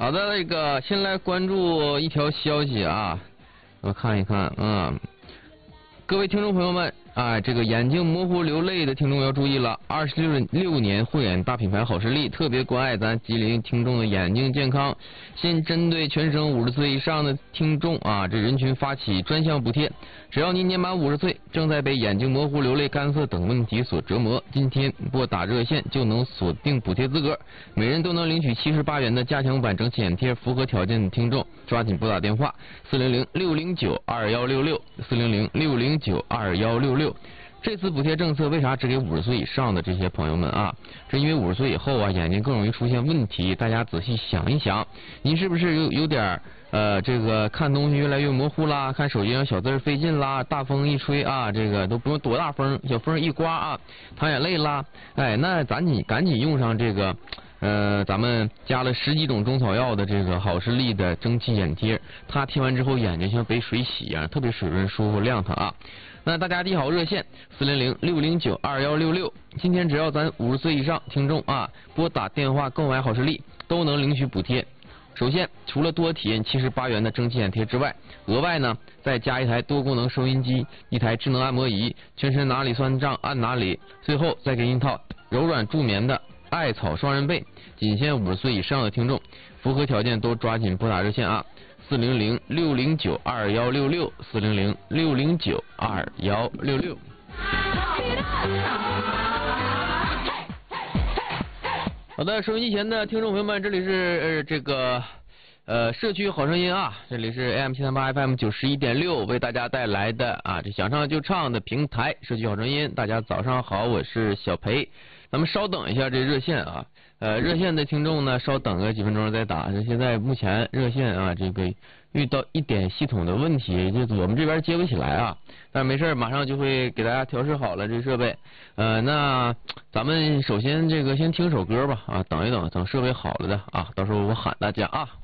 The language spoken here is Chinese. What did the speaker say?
好的，那个先来关注一条消息啊，我看一看，各位听众朋友们啊，这个眼睛模糊流泪的听众要注意了，26年护眼大品牌好视力特别关爱咱吉林听众的眼睛健康，现针对全省50岁以上的听众啊，这人群发起专项补贴，只要您年满50岁，正在被眼睛模糊、流泪、干涩等问题所折磨，今天拨打热线就能锁定补贴资格，每人都能领取78元的加强版整体眼贴，符合条件的听众抓紧拨打电话400-609-2166，400-609-2166。这次补贴政策为啥只给50岁以上的这些朋友们啊？这因为50岁以后啊，眼睛更容易出现问题。大家仔细想一想，您是不是有点这个看东西越来越模糊啦，看手机上小字费劲啦，大风一吹啊，这个都不用多大风，小风一刮啊，淌眼泪啦。哎，那赶紧用上这个。咱们加了10几种中草药的这个好视力的蒸汽眼贴，它贴完之后眼睛像被水洗一样，特别水润舒服亮堂啊。那大家记好热线400-609-2166，今天只要咱50岁以上听众啊，拨打电话购买好视力都能领取补贴。首先，除了多体验78元的蒸汽眼贴之外，额外呢再加一台多功能收音机，一台智能按摩仪，全身哪里酸胀按哪里，最后再给您一套柔软助眠的艾草双人被，仅限50岁以上的听众，符合条件都抓紧拨打热线啊，400-609-2166，400-609-2166。好的，收音机前的听众朋友们，这里是这个社区好声音啊，这里是 AM738 FM 91.6为大家带来的啊这想唱就唱的平台社区好声音。大家早上好，我是小裴。咱们稍等一下这热线啊，热线的听众呢稍等个几分钟再打。现在目前热线啊这个遇到一点系统的问题，就我们这边接不起来啊，但是没事，马上就会给大家调试好了这设备。那咱们首先这个先听首歌吧啊，等一等，等设备好了的啊，到时候我喊大家啊。